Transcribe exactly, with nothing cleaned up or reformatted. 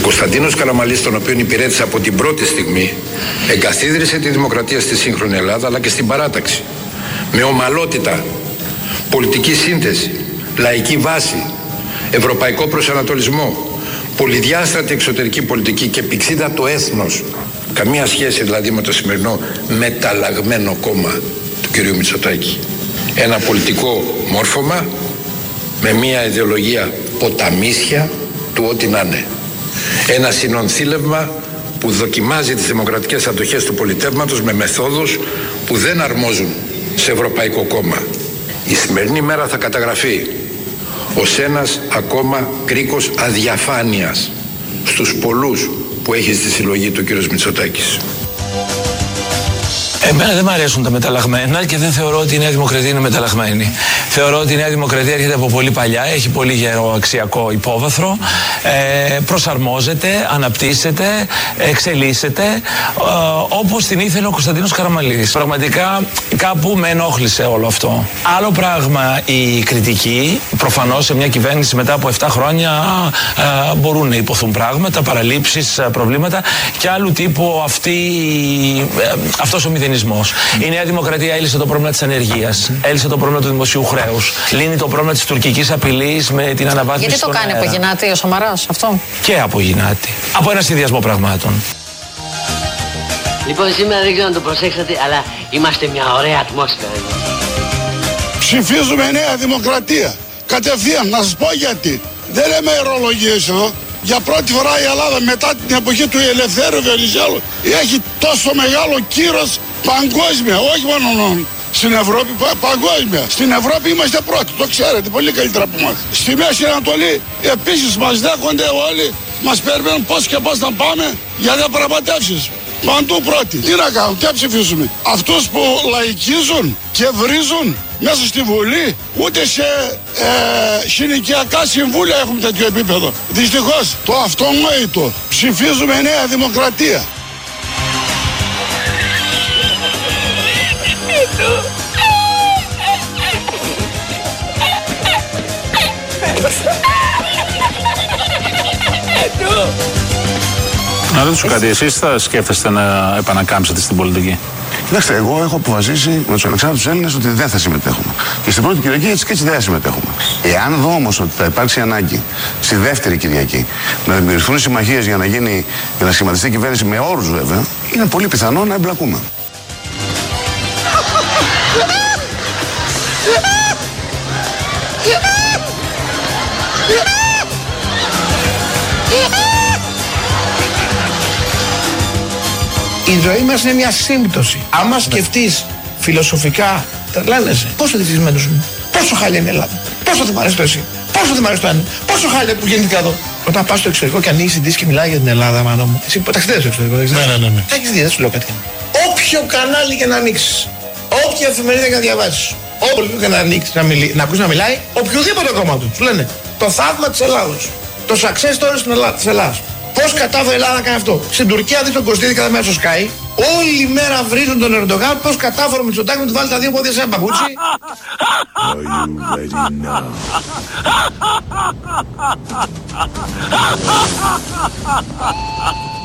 Κωνσταντίνος Καραμανλής, τον οποίον υπηρέτησε από την πρώτη στιγμή, εγκαθίδρυσε τη δημοκρατία στη σύγχρονη Ελλάδα αλλά και στην παράταξη. Με ομαλότητα, πολιτική σύνθεση, λαϊκή βάση, ευρωπαϊκό προσανατολισμό, πολυδιάστατη εξωτερική πολιτική και πυξίδατο έθνος. Καμία σχέση δηλαδή με το σημερινό μεταλλαγμένο κόμμα του κυρίου Μητσοτάκη. Ένα πολιτικό μόρφωμα με μια ιδεολογία ποταμίσια του ό,τι να είναι. Ένα συνονθήλευμα που δοκιμάζει τις δημοκρατικές αντοχές του πολιτεύματος με μεθόδους που δεν αρμόζουν σε ευρωπαϊκό κόμμα. Η σημερινή μέρα θα καταγραφεί ως ένας ακόμα κρίκος αδιαφάνειας στους πολλούς που έχει στη συλλογή του κύριος Μητσοτάκης. Εμένα δεν μου αρέσουν τα μεταλλαγμένα και δεν θεωρώ ότι η Νέα Δημοκρατία είναι μεταλλαγμένη. Θεωρώ ότι η Νέα Δημοκρατία έρχεται από πολύ παλιά, έχει πολύ γερό αξιακό υπόβαθρο, ε, προσαρμόζεται, αναπτύσσεται, εξελίσσεται, ε, όπως την ήθελε ο Κωνσταντίνος Καραμανλής. Πραγματικά κάπου με ενόχλησε όλο αυτό. Άλλο πράγμα η κριτική, προφανώς σε μια κυβέρνηση μετά από επτά χρόνια ε, μπορούν να υποθούν πράγματα, παραλήψεις, προβλήματα και άλλου τύπου αυτή, ε, αυτός ο μηδενισμός. Η Νέα Δημοκρατία έλυσε το πρόβλημα της ανεργίας, έλυσε το πρόβλημα του δημοσίου χρέους, λύνει το πρόβλημα της τουρκικής απειλής με την αναβάθμιση. Γιατί το κάνει αέρα. Από γυνάτη ο Σαμαράς αυτό? Και από γυνάτη. Από ένα συνδυασμό πραγμάτων. Λοιπόν, σήμερα δεν ξέρω αν το προσέξατε, αλλά είμαστε μια ωραία ατμόσφαιρα εδώ. Ψηφίζουμε Νέα Δημοκρατία. Κατευθείαν, να σας πω γιατί. Δεν λέμε αερολογίες εδώ. Για πρώτη φορά η Ελλάδα μετά την εποχή του Ελευθέρου Βενιζέλου έχει τόσο μεγάλο κύρος παγκόσμια, όχι μόνο στην Ευρώπη, πα, παγκόσμια. Στην Ευρώπη είμαστε πρώτοι, το ξέρετε πολύ καλύτερα από εμάς. Στη Μέση Ανατολή επίσης μας δέχονται όλοι, μας περιμένουν πώς και πώς να πάμε για διαπραγματεύσεις. Παντού πρώτοι. Τι να κάνουν, τι να ψηφίσουμε? Αυτούς που λαϊκίζουν και βρίζουν μέσα στη Βουλή, ούτε σε ε, συνοικιακά συμβούλια έχουμε τέτοιο επίπεδο. Δυστυχώς, το αυτονόητο. Ψηφίζουμε Νέα Δημοκρατία. Να ρωτήσω κάτι, εσείς θα σκέφτεστε να επανακάμψετε στην πολιτική? Κοιτάξτε, εγώ έχω αποφασίσει με τους Αλεξάνδρους Έλληνες ότι δεν θα συμμετέχουμε. Και στην πρώτη Κυριακή έτσι και έτσι δεν θα συμμετέχουμε. Εάν δω όμως ότι θα υπάρξει ανάγκη στη δεύτερη Κυριακή να δημιουργηθούν συμμαχίες για να, γίνει, για να σχηματιστεί η κυβέρνηση με όρους βέβαια, είναι πολύ πιθανό να εμπλακούμε. Η ζωή μας είναι μια σύμπτωση. Άμα σκεφτείς φιλοσοφικά, τρελαίνεσαι. Πόσο δυστυχισμένος είμαι. Πόσο χάλια είναι η Ελλάδα. Πόσο δεν μ' αρέσει το εσύ. Πόσο δεν μ' αρέσει το ένα. Πόσο χάλια που γεννήθηκα εδώ. Όταν πας στο εξωτερικό και ανοίγεις την δίσκη και μιλάει για την Ελλάδα, μάνα μου. Εσύ ταξιδεύεις στο εξωτερικό, δεν ξέρεις? Ναι, ναι, ναι. Θα έχεις δει, δεν σου λέω κάτι. Όποιο κανάλι και να ανοίξεις, όποια εφημερίδα και να διαβάσεις, όποιο και να ανοίξεις, να, μιλ... να ακούσεις να μιλάει, οποιοδήποτε κόμμα του, σου λένε το θαύμα της Ελλάδος. Το success story της Ελλάδας. Πώς κατάφερε η Ελλάδα να κάνει αυτό? Στην Τουρκία δει τον Κωστίδη cada μέρα στο Sky. Όλη μέρα βρίζουν τον Ερντογάν. Πώς κατάφερε ο Μητσοτάκης να του βάλει τα δύο πόδια σε ένα παπούτσι. Are you ready now?